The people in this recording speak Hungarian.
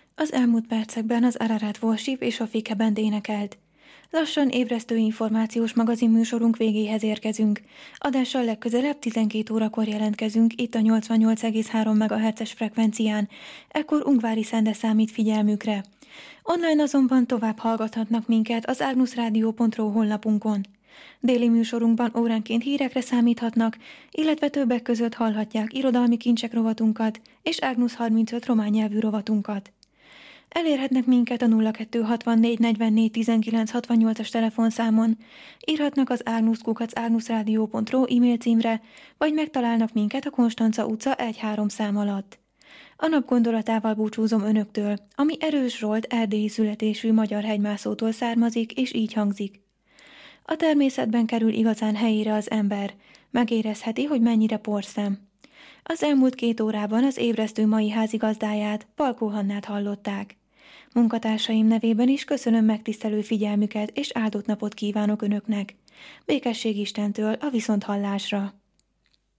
Az elmúlt percekben az Ararat Worship és a Fike Band énekelt. Lassan ébresztő információs magazinműsorunk végéhez érkezünk. Adással legközelebb 12 órakor jelentkezünk itt a 88,3 MHz-es frekvencián. Ekkor Ungvári Szende számít figyelmükre. Online azonban tovább hallgathatnak minket az agnusradio.ru honlapunkon. Déli műsorunkban óránként hírekre számíthatnak, illetve többek között hallhatják irodalmi kincsek rovatunkat és Ágnusz 35 román nyelvű rovatunkat. Elérhetnek minket a 0264 44 19 68-as telefonszámon, írhatnak az agnus@agnusradio.ru e-mail címre, vagy megtalálnak minket a Konstanca utca 1-3 szám alatt. A nap gondolatával búcsúzom önöktől, ami Erős Zsolt erdélyi születésű magyar hegymászótól származik, és így hangzik. A természetben kerül igazán helyére az ember, megérezheti, hogy mennyire porszem. Az elmúlt 2 órában az ébresztő mai házigazdáját, Palkó Hannát hallották. Munkatársaim nevében is köszönöm megtisztelő figyelmüket, és áldott napot kívánok önöknek. Békesség Istentől a viszonthallásra!